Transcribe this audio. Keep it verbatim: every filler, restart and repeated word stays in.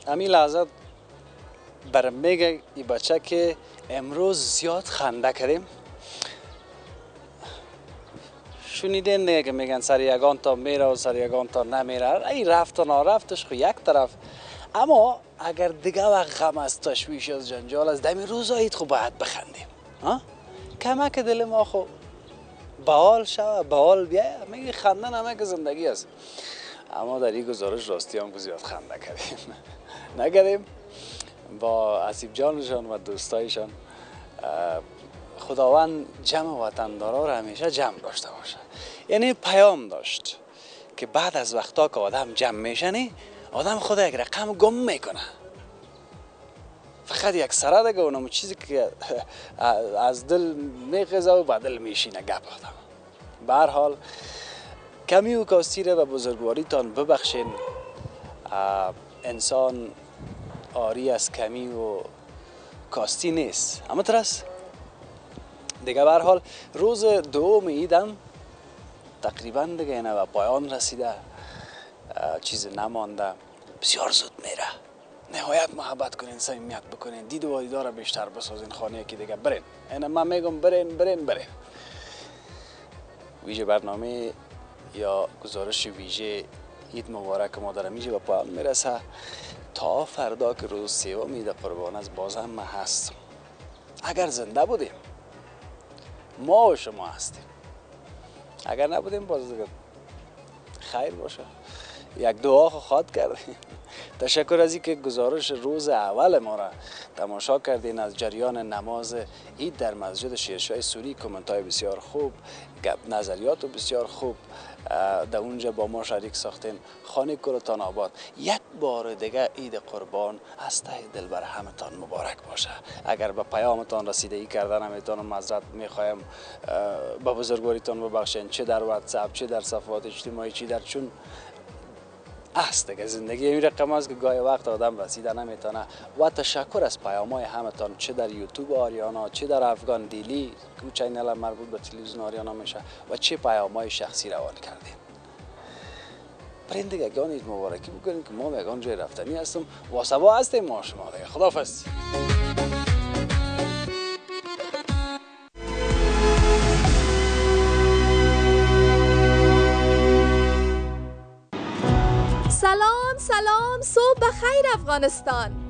همین لحظه برم میگه این بچه که امروز زیاد خنده کردیم. شنیدین دیگه که میگن سر یگان تا میره و سر یگان تا نمیره. این رفت و نارفتش خو یک طرف. اما اگر دیگه وقت غم از تشویش از جنجال از دمی روزایید خو باید بخندیم. کمک دل ما خو بحال شوه، بحال بیایه. میگه خندن همه که زندگی است. اما در این گزارش راستی هم زیاد خنده کردیم. نکردیم؟ با اسیب جانشان و دوستایشان خداوند جمع وطندارا را همیشه جمع داشته باشه. یعنی پیام داشت که بعد از وقتا که آدم جمع میشنی آدم خود یک رقم گم میکنه. فقط یک سره دیگه اونم چیزی که از دل میخیزه و با دل میشینه گپ آدم. به هر حال کمی و کاستی را به بزرگواریتان ببخشین. انسان آری از کمی و کاستی نیست. اما ترس دیگه به هر حال روز دوم ایدم تقریبا دیگه اینه و پایان رسیده. چیز نمانده. بسیار زود میره. نهایت محبت کنین، صمیمیت بکنین، دید و دیدار بیشتر بسازین. خانه که دیگه برین. اینه من میگم برین برین برین. ویژه برنامه یا گزارش ویژه عید مبارک ما دارم اینجا به پایان میرسه. تا فردا که روز سوم عید قربان است باز هم ما هست. اگر زنده بودیم ما و شما هستیم. اگر نبودیم باز دیگه خیر باشه. یک دعا خواد کردیم. تشکر از اینکه گزارش روز اول ما را تماشا کردین. از جریان نماز عید در مسجد شیرشاه سوری کامنت های بسیار خوب، نظریات بسیار خوب در اونجا با ما شریک ساختین. خانه کلتان آباد. یک بار دیگه عید قربان از ته دل بر همتان مبارک باشه. اگر به پیامتان رسیدگی کردن همیتان معذرت میخوایم. با بزرگواریتان ببخشین، چه در واتساپ چه در صفحات اجتماعی چه در چون است دیگه زندگی این رقم است که گاهی وقت آدم رسیده نمیتونه. و تشکر از پیام‌های همتان، چه در یوتیوب آریانا چه در افغان دیلی که چینل مربوط به تلویزیون آریانا میشه و چه پیام‌های شخصی روان کردین. برین دیگه گان عید مبارکی بکنیم که ما یگان جای رفتنی هستم. واسبا هستیم ما شما دیگه. خداحافظ. سلام سلام، صبح بخیر افغانستان.